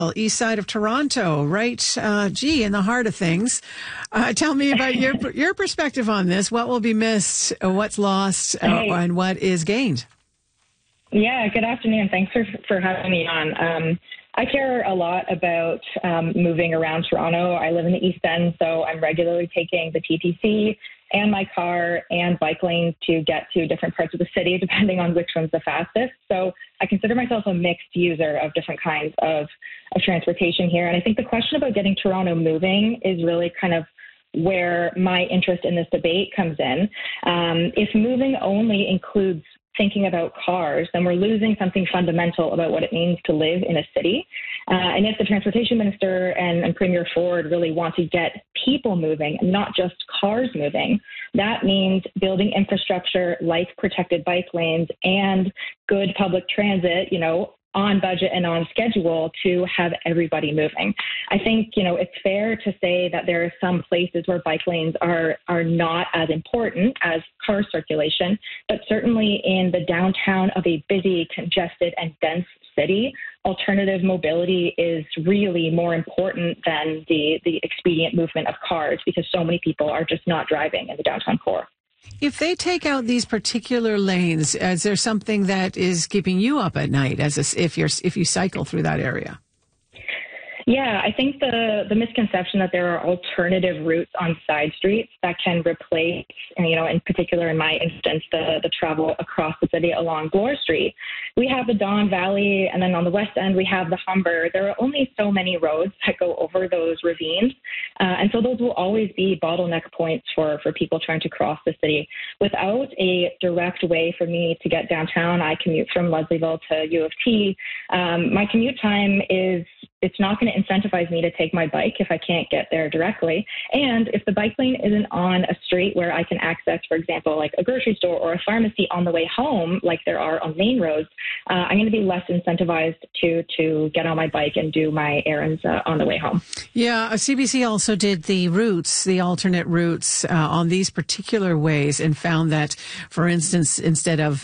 east side of Toronto, right? In the heart of things. Tell me about your perspective on this. What will be missed, what's lost, and what is gained? Yeah, good afternoon. Thanks for having me on. I care a lot about moving around Toronto. I live in the East End, so I'm regularly taking the TTC and my car and bike lanes to get to different parts of the city, depending on which one's the fastest. So I consider myself a mixed user of different kinds of transportation here. And I think the question about getting Toronto moving is really kind of where my interest in this debate comes in. If moving only includes thinking about cars, then we're losing something fundamental about what it means to live in a city. And if the transportation minister and Premier Ford really want to get people moving, not just cars moving, that means building infrastructure like protected bike lanes and good public transit, on budget and on schedule to have everybody moving. I think, it's fair to say that there are some places where bike lanes are not as important as car circulation, but certainly in the downtown of a busy, congested, and dense city, alternative mobility is really more important than the expedient movement of cars because so many people are just not driving in the downtown core. If they take out these particular lanes, is there something that is keeping you up at night if you cycle through that area? Yeah, I think the misconception that there are alternative routes on side streets that can replace, in particular in my instance, the travel across the city along Bloor Street. We have the Don Valley, and then on the west end we have the Humber. There are only so many roads that go over those ravines, and so those will always be bottleneck points for people trying to cross the city. Without a direct way for me to get downtown, I commute from Leslieville to U of T. My commute time it's not going to incentivize me to take my bike if I can't get there directly. And if the bike lane isn't on a street where I can access, for example, like a grocery store or a pharmacy on the way home, like there are on main roads, I'm going to be less incentivized to get on my bike and do my errands on the way home. Yeah, CBC also did the alternate routes on these particular ways and found that, for instance, instead of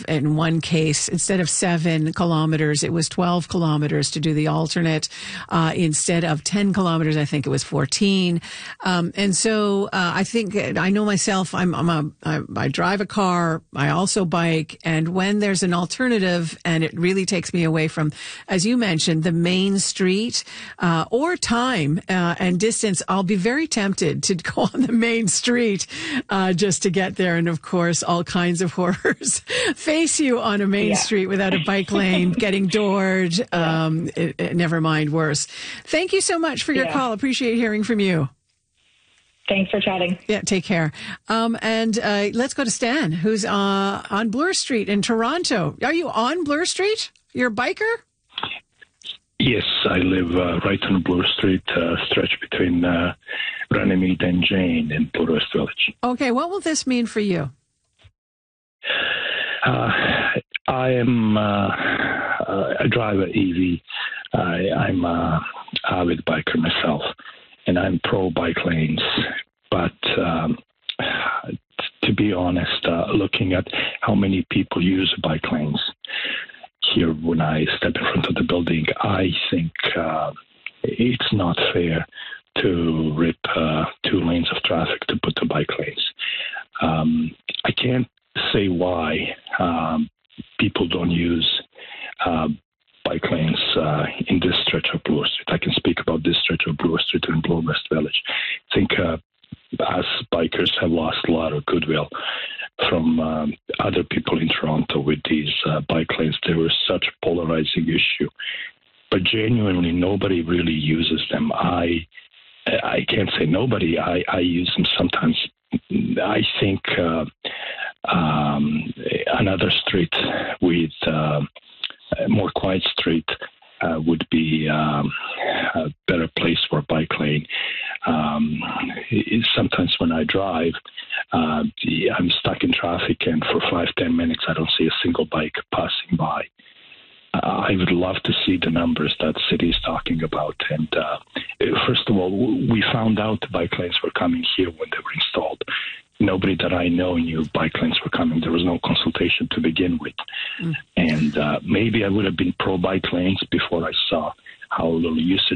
7 kilometers, it was 12 kilometers to do the alternate. Instead of 10 kilometers, I think it was 14. And so I think I know myself, I drive a car, I also bike. And when there's an alternative and it really takes me away from, as you mentioned, the main street or time and distance, I'll be very tempted to go on the main street just to get there. And of course, all kinds of horrors face you on a main street without a bike lane, getting doored, never mind worse. Thank you so much for your call. Appreciate hearing from you. Thanks for chatting. Yeah, take care. And let's go to Stan, who's on Bloor Street in Toronto. Are you on Bloor Street? You're a biker? Yes, I live right on Bloor Street, stretch between Runnymede and Jane in Bloor West Village. Okay, what will this mean for you? I am a driver EV. I'm an avid biker myself, and I'm pro bike lanes. But to be honest, looking at how many people use bike lanes here when I step in front of the building, I think it's not fair to rip 2 lanes of traffic to put the bike lanes. I can't say why people don't use bike lanes in this stretch of Bloor Street. I can speak about this stretch of Bloor Street and Bloor West Village. I think us bikers have lost a lot of goodwill from other people in Toronto with these bike lanes. They were such a polarizing issue. But genuinely, nobody really uses them. I can't say nobody. I use them sometimes. I think another street with a more quiet street would be a better place for a bike lane. Sometimes when I drive, I'm stuck in traffic, and for 5-10 minutes, I don't see a single bike passing by. I would love to see the numbers that the city is talking about. And first of all, we found out the bike lanes were coming here when they were installed. Nobody that I know knew bike lanes were coming. There was no consultation to begin with. And maybe I would have been pro bike lanes before I saw how little usage